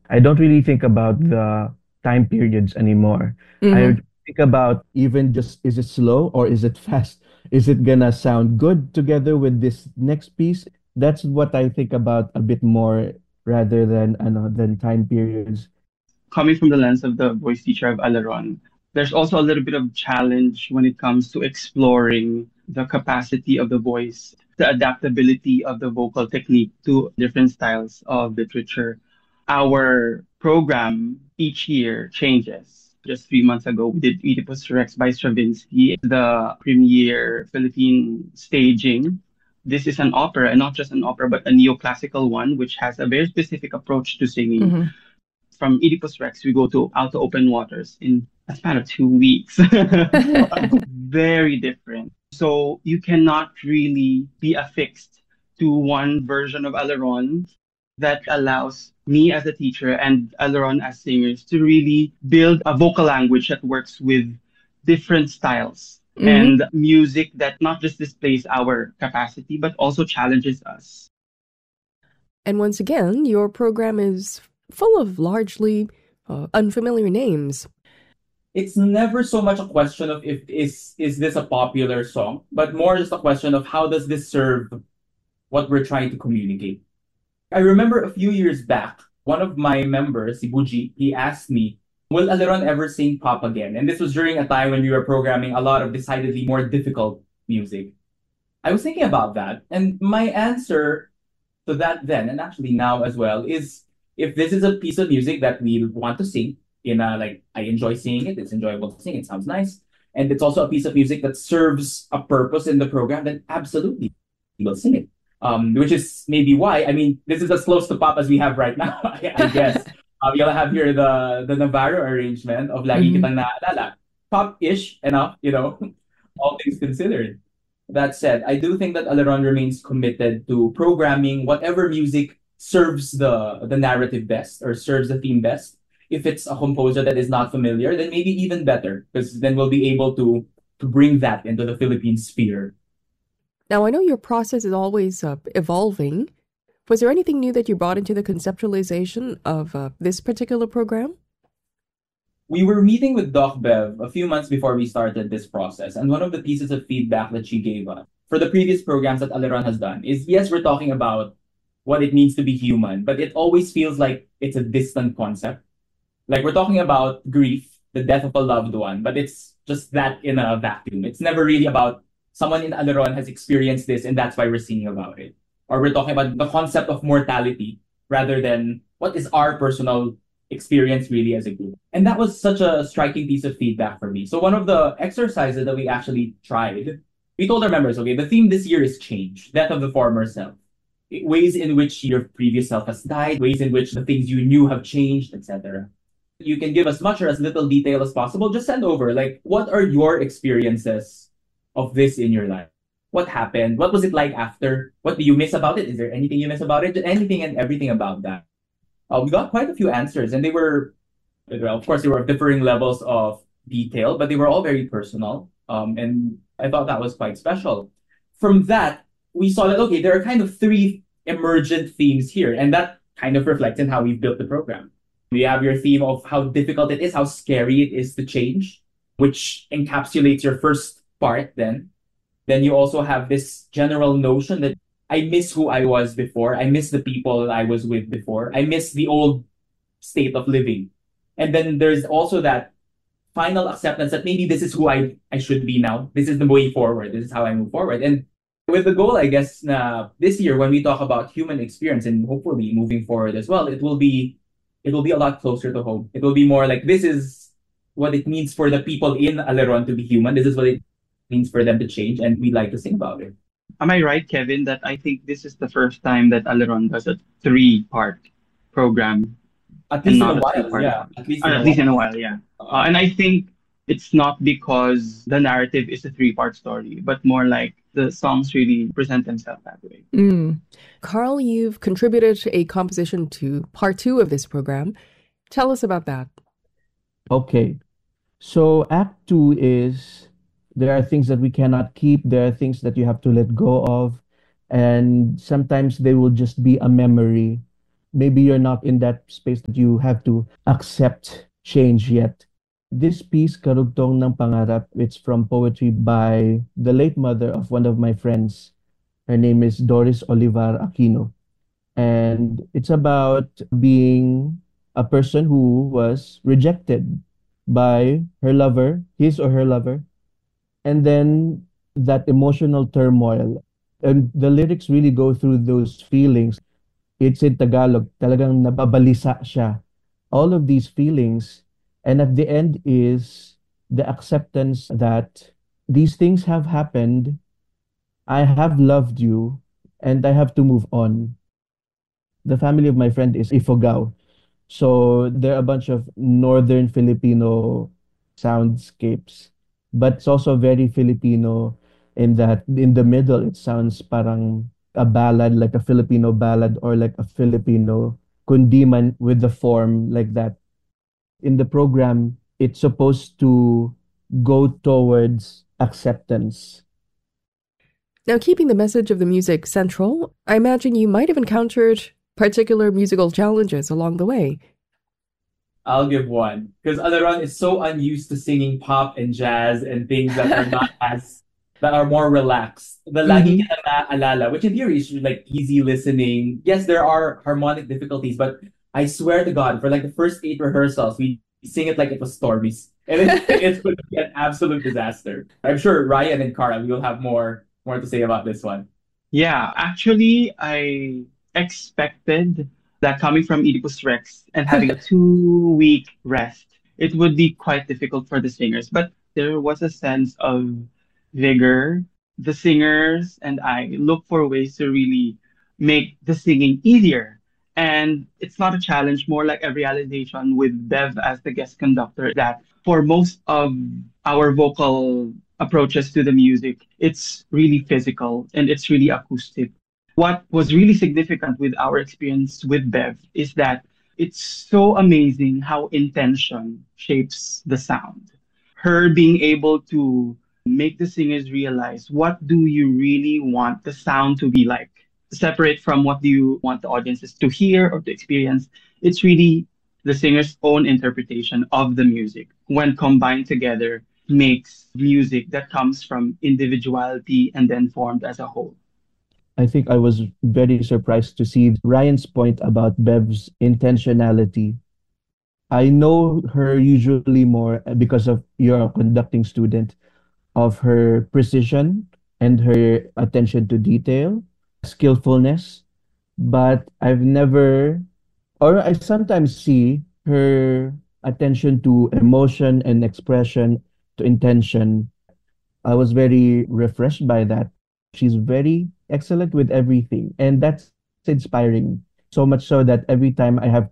I don't really think about the time periods anymore. I Hmm. think about even just is it slow or is it fast? Is it gonna sound good together with this next piece? That's what I think about a bit more rather than than time periods. Coming from the lens of the voice teacher of Alaron, there's also a little bit of challenge when it comes to exploring the capacity of the voice, the adaptability of the vocal technique to different styles of literature. Our program each year changes. Just 3 months ago, we did Oedipus Rex by Stravinsky, the premiere Philippine staging. This is an opera, and not just an opera, but a neoclassical one, which has a very specific approach to singing. Hmm. From Oedipus Rex, we go to Out to Open Waters in a span of 2 weeks. Very different. So you cannot really be affixed to one version of Alaron that allows me as a teacher and Alaron as singers to really build a vocal language that works with different styles Hmm. and music that not just displays our capacity but also challenges us. And once again, your program is full of largely unfamiliar names. It's never so much a question of if is this a popular song, but more just a question of how does this serve what we're trying to communicate. I remember a few years back, one of my members, si Buji, he asked me, will Aleron ever sing pop again? And this was during a time when we were programming a lot of decidedly more difficult music. I was thinking about that, and my answer to that then, and actually now as well, is if this is a piece of music that we want to sing, in a like I enjoy singing it, it's enjoyable to sing, it sounds nice, and it's also a piece of music that serves a purpose in the program, then absolutely we'll sing it. Which is maybe why, I mean, this is as close to pop as we have right now, I guess. You'll have here the Navarro arrangement of Lagi Hmm. Kitang Naalala. Pop-ish enough, all things considered. That said, I do think that Aleron remains committed to programming whatever music serves the narrative best or serves the theme best. If it's a composer that is not familiar, then maybe even better, because then we'll be able to bring that into the Philippine sphere. Now, I know your process is always evolving. Was there anything new that you brought into the conceptualization of this particular program? We were meeting with Doc Bev a few months before we started this process, and one of the pieces of feedback that she gave us for the previous programs that Aleron has done is yes, we're talking about what it means to be human, but it always feels like it's a distant concept. Like we're talking about grief, the death of a loved one, but it's just that in a vacuum. It's never really about someone in Aleron has experienced this and that's why we're singing about it. Or we're talking about the concept of mortality rather than what is our personal experience really as a group. And that was such a striking piece of feedback for me. So one of the exercises that we actually tried, we told our members, okay, the theme this year is change, death of the former self. Ways in which your previous self has died, ways in which the things you knew have changed, etc. You can give as much or as little detail as possible. Just send over, like, what are your experiences of this in your life? What happened? What was it like after? What do you miss about it? Is there anything you miss about it? Anything and everything about that. We got quite a few answers, and they were, well, of course, they were of differing levels of detail, but they were all very personal. And I thought that was quite special. From that, we saw that, okay, there are kind of three emergent themes here, and that kind of reflects in how we've built the program. We have your theme of how difficult it is, how scary it is to change, which encapsulates your first part then. Then you also have this general notion that I miss who I was before. I miss the people I was with before. I miss the old state of living. And then there's also that final acceptance that maybe this is who I should be now. This is the way forward. This is how I move forward. And with the goal, I guess, this year when we talk about human experience and hopefully moving forward as well, it will be a lot closer to home. It will be more like this is what it means for the people in Aleron to be human. This is what it means for them to change, and we like to sing about it. Am I right, Kevin, that I think this is the first time that Alaron does a three-part program At and least in a not a while, two-part yeah. one? At least Or in at a least in a while. while, yeah. Uh, And I think it's not because the narrative is a three-part story, but more like the songs really present themselves that way. Mm. Carl, you've contributed a composition to part two of this program. Tell us about that. Okay. So Act Two is there are things that we cannot keep, there are things that you have to let go of, and sometimes they will just be a memory. maybe you're not in that space that you have to accept change yet. This piece, Karugtong ng Pangarap, it's from poetry by the late mother of one of my friends. Her name is Doris Olivar Aquino. And it's about being a person who was rejected by her lover, his or her lover, and then that emotional turmoil. And the lyrics really go through those feelings. It's in Tagalog, talagang nababalisa siya. All of these feelings, and at the end is the acceptance that these things have happened, I have loved you, and I have to move on. The family of my friend is Ifugao. So there are a bunch of northern Filipino soundscapes, but it's also very Filipino in that in the middle it sounds parang a ballad, like a Filipino ballad or like a Filipino kundiman with the form like that. In the program, it's supposed to go towards acceptance. Now, keeping the message of the music central, I imagine you might have encountered particular musical challenges along the way. I'll give one because Alaron is so unused to singing pop and jazz and things that are not as that are more relaxed. The lagi Mhm. kita naaalala, which in theory is like easy listening. Yes, there are harmonic difficulties, but I swear to God, for like the first 8 rehearsals, we sing it like it was Stormies, and it would be an absolute disaster. I'm sure Ryan and Cara, you'll have more to say about this one. Yeah, actually, I expected that coming from Oedipus Rex and having a 2 week rest, it would be quite difficult for the singers. But there was a sense of vigor. The singers and I look for ways to really make the singing easier. And it's not a challenge, more like a realization with Bev as the guest conductor that for most of our vocal approaches to the music, it's really physical and it's really acoustic. What was really significant with our experience with Bev is that it's so amazing how intention shapes the sound. Her being able to make the singers realize what do you really want the sound to be like, separate from what do you want the audiences to hear or to experience. It's really the singer's own interpretation of the music when combined together makes music that comes from individuality and then formed as a whole. I think I was very surprised to see Ryan's point about Bev's intentionality. I know her usually more because of you're a conducting student, of her precision and her attention to detail, skillfulness, but I've never, or I sometimes see her attention to emotion and expression, to intention. I was very refreshed by that. She's very excellent with everything, and that's inspiring. So much so that every time I have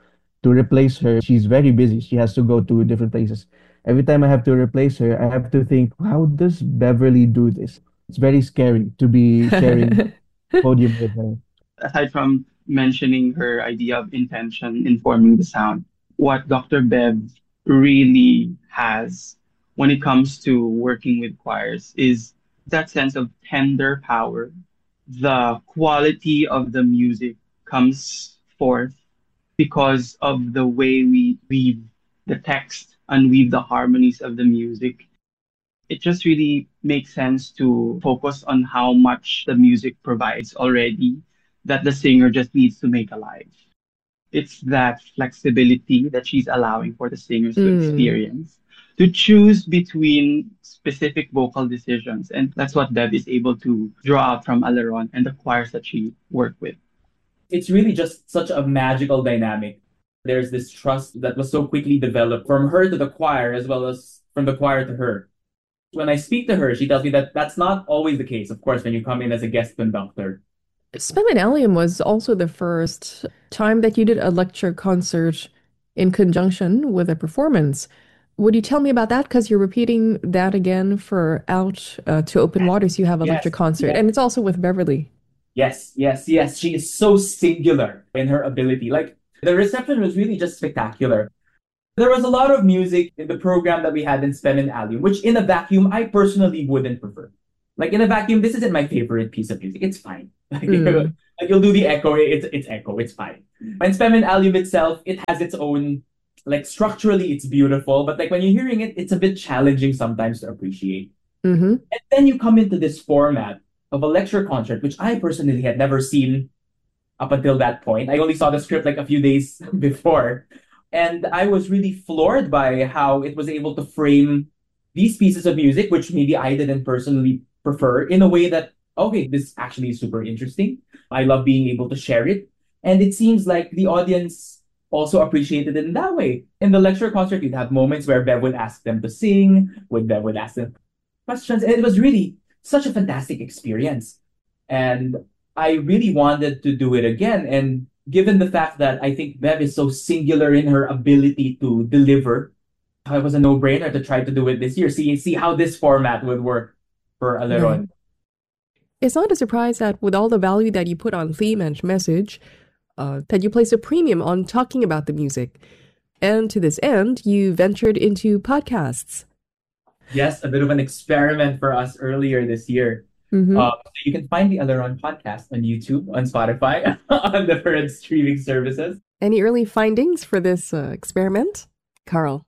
to replace her, she's very busy. She has to go to different places. Every time I have to replace her, I have to think, how does Beverly do this? It's very scary to be sharing podium with her. Aside from mentioning her idea of intention informing the sound, what Dr. Bev really has when it comes to working with choirs is that sense of tender power. The quality of the music comes forth because of the way we weave the text and weave the harmonies of the music. It just really makes sense to focus on how much the music provides already that the singer just needs to make alive. It's that flexibility that she's allowing for the singers to Mm. experience, to choose between specific vocal decisions. And that's what Bev is able to draw out from Aleron and the choirs that she worked with. It's really just such a magical dynamic. There's this trust that was so quickly developed from her to the choir as well as from the choir to her. When I speak to her, she tells me that that's not always the case, of course, when you come in as a guest conductor. Spellinalium was also the first time that you did a lecture concert in conjunction with a performance. Would you tell me about that? Because you're repeating that again for Out to Open Waters. You have a lecture Yes, concert, yes, and it's also with Beverly. yes, yes, yes. She is so singular in her ability. Like the reception was really just spectacular. There was a lot of music in the program that we had in Spell and Allium, which in a vacuum I personally wouldn't prefer. Like in a vacuum, this isn't my favorite piece of music. It's fine. Like, Mm. like you'll do the echo, it's echo, it's fine. And Spemen Alum itself, it has its own, like structurally, it's beautiful, but like when you're hearing it, it's a bit challenging sometimes to appreciate. Mm-hmm. And then you come into this format of a lecture concert, which I personally had never seen up until that point. I only saw the script like a few days before. And I was really floored by how it was able to frame these pieces of music, which maybe I didn't personally prefer, in a way that, okay, this actually is super interesting. I love being able to share it. And it seems like the audience also appreciated it in that way. In the lecture concert, you'd have moments where Bev would ask them to sing, Bev would ask them questions. And it was really such a fantastic experience. And I really wanted to do it again. And given the fact that I think Bev is so singular in her ability to deliver, it was a no-brainer to try to do it this year. See how this format would work for Aleron. It's not a surprise that with all the value that you put on theme and message, that you place a premium on talking about the music. And to this end, you ventured into podcasts. Yes, a bit of an experiment for us earlier this year. Mm-hmm. So you can find the Aleron podcast on YouTube, on Spotify, on different streaming services. Any early findings for this experiment, Carl?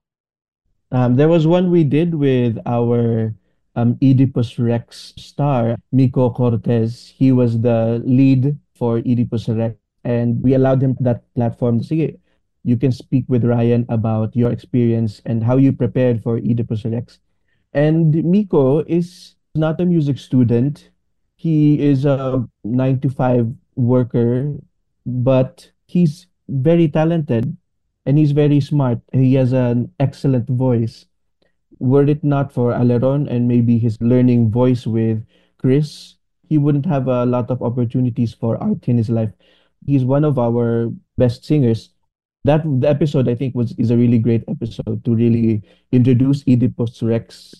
There was one we did with our Oedipus Rex star, Miko Cortez. He was the lead for Oedipus Rex, and we allowed him that platform to say, you can speak with Ryan about your experience and how you prepared for Oedipus Rex. And Miko is not a music student. He is a 9 to 5 worker, but he's very talented and he's very smart. He has an excellent voice. Were it not for Aleron and maybe his learning voice with Chris, he wouldn't have a lot of opportunities for art in his life. He's one of our best singers. The episode I think is a really great episode to really introduce Oedipus Rex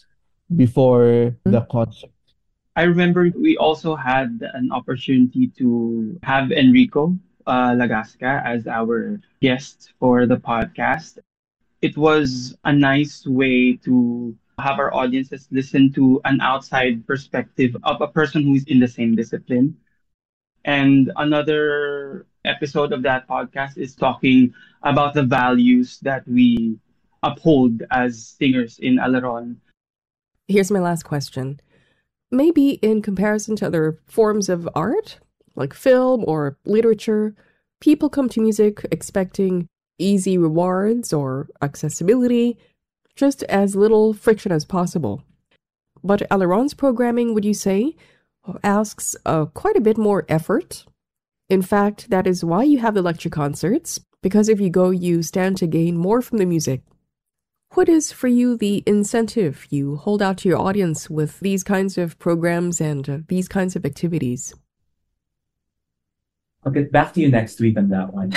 before the concert. I remember we also had an opportunity to have Enrico Lagasca as our guest for the podcast. It was a nice way to have our audiences listen to an outside perspective of a person who is in the same discipline. And another episode of that podcast is talking about the values that we uphold as singers in Aleron. Here's my last question. Maybe in comparison to other forms of art, like film or literature, people come to music expecting easy rewards or accessibility, just as little friction as possible. But Aleron's programming, would you say, asks quite a bit more effort? In fact, that is why you have the lecture concerts, because if you go, you stand to gain more from the music. What is for you the incentive you hold out to your audience with these kinds of programs and these kinds of activities? I'll get back to you next week on that one.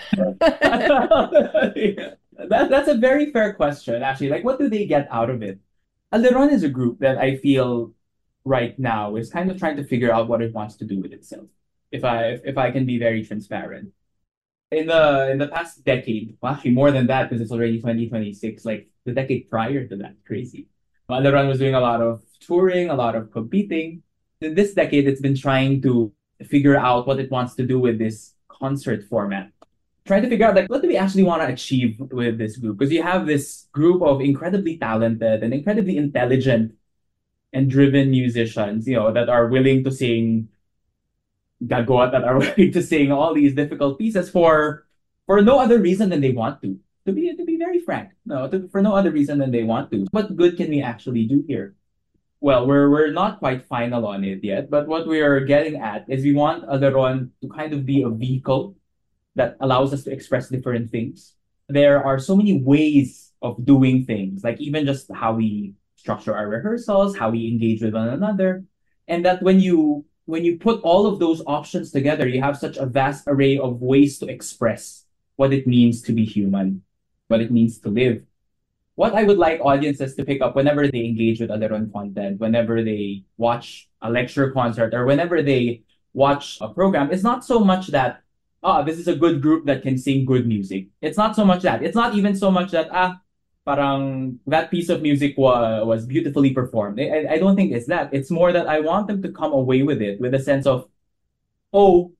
That's a very fair question, actually. Like, what do they get out of it? Aleron is a group that I feel right now is kind of trying to figure out what it wants to do with itself. If I can be very transparent. In the past decade, well, actually more than that, because it's already 2026, like the decade prior to that, crazy. Aleron was doing a lot of touring, a lot of competing. In this decade, it's been trying to figure out what it wants to do with this concert format. Trying to figure out, like, what do we actually want to achieve with this group? Because you have this group of incredibly talented and incredibly intelligent and driven musicians, that are willing to sing gagawa, that are willing to sing all these difficult pieces for no other reason than they want to. To be very frank, for no other reason than they want to. What good can we actually do here? Well, we're not quite final on it yet, but what we are getting at is we want Aleron to kind of be a vehicle that allows us to express different things. There are so many ways of doing things, like even just how we structure our rehearsals, how we engage with one another, and that when you put all of those options together, you have such a vast array of ways to express what it means to be human, what it means to live. What I would like audiences to pick up whenever they engage with Aleron content, whenever they watch a lecture concert, or whenever they watch a program, is not so much that, this is a good group that can sing good music. It's not so much that. It's not even so much that, parang that piece of music was beautifully performed. I don't think it's that. It's more that I want them to come away with it with a sense of, oh,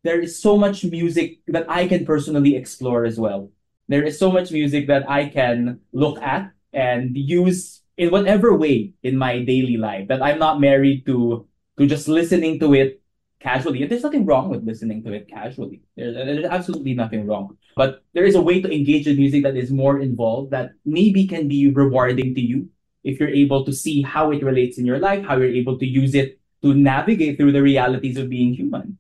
there is so much music that I can personally explore as well. There is so much music that I can look at and use in whatever way in my daily life, that I'm not married to just listening to it casually. And there's nothing wrong with listening to it casually. There's absolutely nothing wrong. But there is a way to engage in music that is more involved, that maybe can be rewarding to you if you're able to see how it relates in your life, how you're able to use it to navigate through the realities of being human.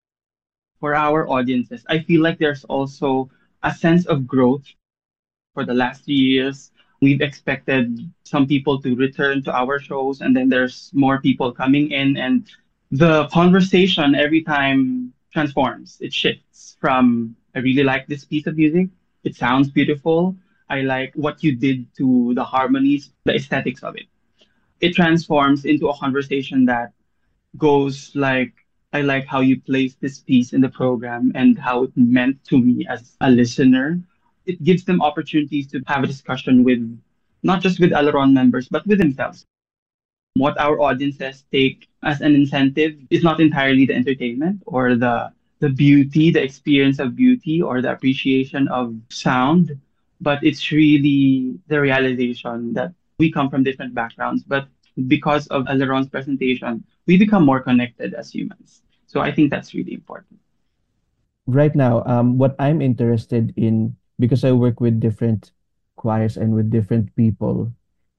For our audiences, I feel like there's also a sense of growth. For the last 3 years, we've expected some people to return to our shows, and then there's more people coming in, and the conversation every time transforms. It shifts from, I really like this piece of music, it sounds beautiful, I like what you did to the harmonies, the aesthetics of it. It transforms into a conversation that goes like, I like how you placed this piece in the program and how it meant to me as a listener. It gives them opportunities to have a discussion with not just with Alaron members, but with themselves. What our audiences take as an incentive is not entirely the entertainment or the beauty, the experience of beauty or the appreciation of sound, but it's really the realization that we come from different backgrounds, but because of Alaron's presentation, we become more connected as humans. So I think that's really important. Right now, what I'm interested in, because I work with different choirs and with different people,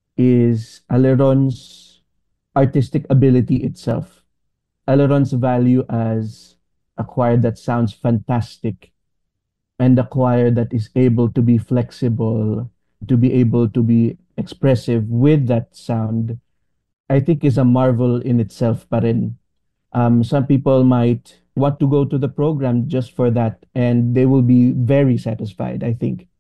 is Aleron's artistic ability itself. Aleron's value as a choir that sounds fantastic, and a choir that is able to be flexible, to be able to be expressive with that sound, I think is a marvel in itself pa rin. Some people might want to go to the program just for that, and they will be very satisfied, I think.